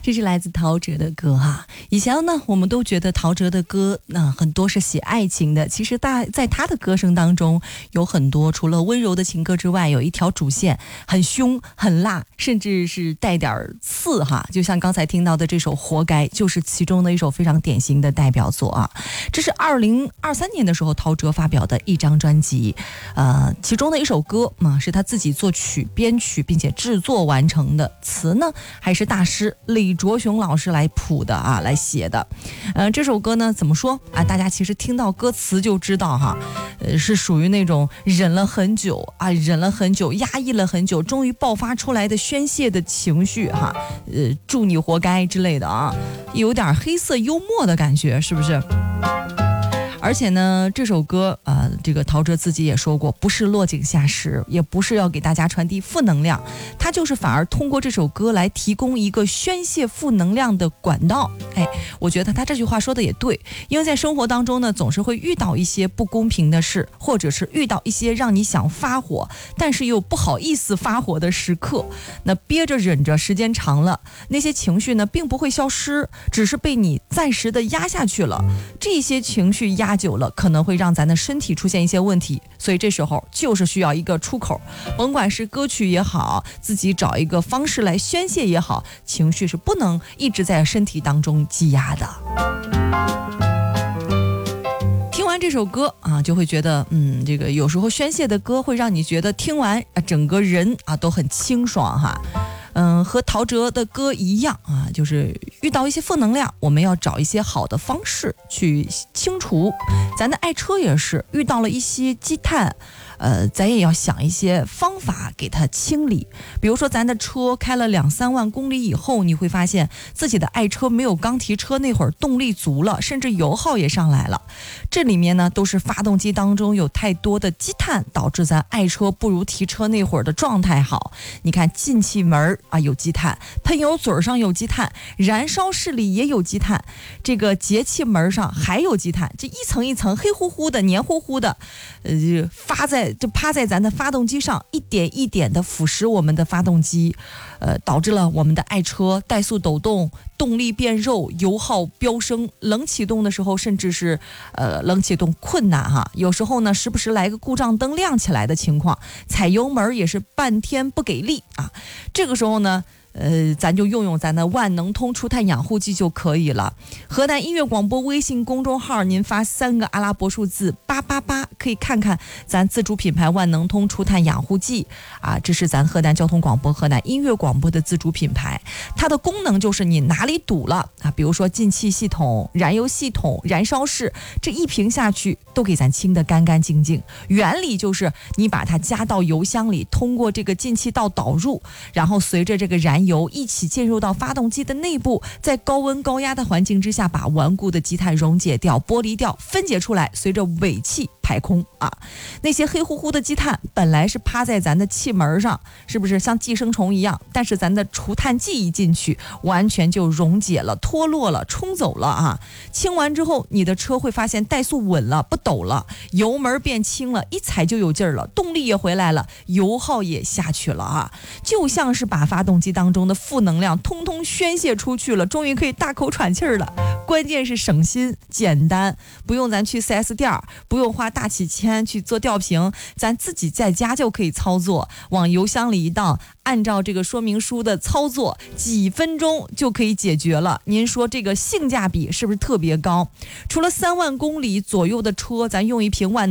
这是来自陶喆的歌哈。以前呢，我们都觉得陶喆的歌很多是写爱情的，其实在他的歌声当中有很多除了温柔的情歌之外，有一条主线很凶很辣，甚至是带点刺哈。就像刚才听到的这首《活该》，就是其中的一首非常典型的代表作啊。这是2023年的时候陶喆发表的一张专辑，其中的一首歌是他自己作曲编曲并且制作完成的，词呢还是大师李卓雄老师来谱的啊，来写的。这首歌呢怎么说啊？大家其实听到歌词就知道哈，是属于那种忍了很久啊，忍了很久，压抑了很久，终于爆发出来的宣泄的情绪哈。祝你活该之类的啊，有点黑色幽默的感觉，是不是？而且呢，这首歌这个陶喆自己也说过，不是落井下石，也不是要给大家传递负能量，他就是反而通过这首歌来提供一个宣泄负能量的管道。我觉得他这句话说的也对，因为在生活当中呢，总是会遇到一些不公平的事，或者是遇到一些让你想发火，但是又不好意思发火的时刻。那憋着忍着，时间长了，那些情绪呢，并不会消失，只是被你暂时的压下去了。这些情绪压久了，可能会让咱的身体出现一些问题，所以这时候就是需要一个出口，甭管是歌曲也好，自己找一个方式来宣泄也好，情绪是不能一直在身体当中积压的。听完这首歌啊，就会觉得这个有时候宣泄的歌会让你觉得听完整个人都很清爽哈。和陶喆的歌一样啊，就是遇到一些负能量，我们要找一些好的方式去清除。咱的爱车也是遇到了一些积碳，咱也要想一些方法给它清理。比如说咱的车开了2-3万公里以后，你会发现自己的爱车没有刚提车那会儿动力足了，甚至油耗也上来了。这里面呢都是发动机当中有太多的积碳，导致咱爱车不如提车那会儿的状态好。你看进气门有积碳，喷油嘴上有积碳，燃烧室里也有积碳，这个节气门上还有积碳，这一层一层黑乎乎的黏糊糊的，趴在咱的发动机上，一点一点的腐蚀我们的发动机，导致了我们的爱车怠速抖动，动力变肉，油耗飙升，冷启动的时候甚至是冷启动困难哈。有时候呢时不时来个故障灯亮起来的情况，踩油门也是半天不给力啊。这个时候呢咱就用咱的万能通除碳养护剂就可以了。河南音乐广播微信公众号，您发3个阿拉伯数字888，可以看看咱自主品牌万能通除碳养护剂啊，这是咱河南交通广播、河南音乐广播的自主品牌。它的功能就是你哪里堵了啊，比如说进气系统、燃油系统、燃烧室，这一瓶下去都给咱清得干干净净。原理就是你把它加到油箱里，通过这个进气道导入，然后随着这个燃油一起进入到发动机的内部，在高温高压的环境之下，把顽固的积碳溶解掉、剥离掉、分解出来，随着尾气排空啊。那些黑乎乎的积碳本来是趴在咱的气门上，是不是像寄生虫一样？但是咱的除碳剂一进去，完全就溶解了、脱落了、冲走了啊。清完之后，你的车会发现怠速稳了，不抖了，油门变轻了，一踩就有劲儿了，动力也回来了，油耗也下去了啊。就像是把发动机当中的负能量通通宣泄出去了，终于可以大口喘气儿了。关键是省心简单，不用咱去 4S 店，不用花大几千去做吊瓶，咱自己在家就可以操作，往油箱里一倒，按照这个说明书的操作，几分钟就可以解决了。您说这个性价比是不是特别高？除了3万公里左右的车，咱用一瓶万